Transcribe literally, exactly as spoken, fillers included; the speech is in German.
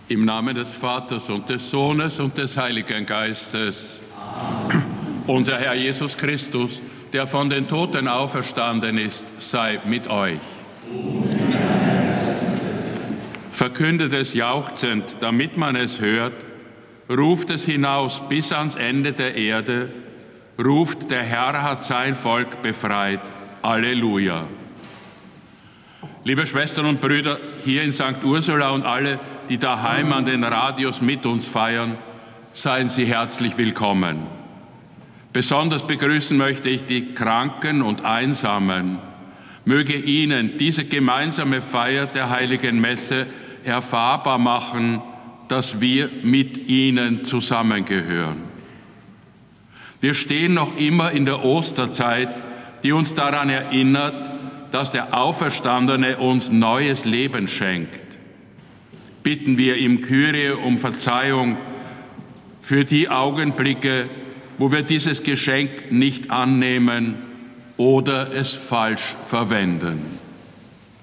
Im Namen des Vaters und des Sohnes und des Heiligen Geistes. Amen. Unser Herr Jesus Christus, der von den Toten auferstanden ist, sei mit euch. Verkündet es jauchzend, damit man es hört. Ruft es hinaus bis ans Ende der Erde. Ruft, der Herr hat sein Volk befreit. Halleluja. Liebe Schwestern und Brüder, hier in Sankt Ursula und alle, die daheim an den Radios mit uns feiern, seien Sie herzlich willkommen. Besonders begrüßen möchte ich die Kranken und Einsamen. Möge ihnen diese gemeinsame Feier der Heiligen Messe erfahrbar machen, dass wir mit ihnen zusammengehören. Wir stehen noch immer in der Osterzeit, die uns daran erinnert, dass der Auferstandene uns neues Leben schenkt. Bitten wir im Kyrie um Verzeihung für die Augenblicke, wo wir dieses Geschenk nicht annehmen oder es falsch verwenden.